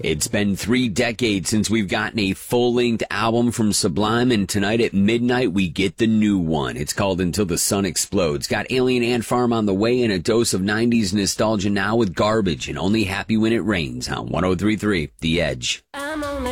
It's been 3 decades since we've gotten a full-length album from Sublime, and tonight at midnight we get the new one. It's called Until the Sun Explodes. Got Alien Ant Farm on the way and a dose of 90s nostalgia now with Garbage and Only Happy When It Rains on 103.3 The Edge.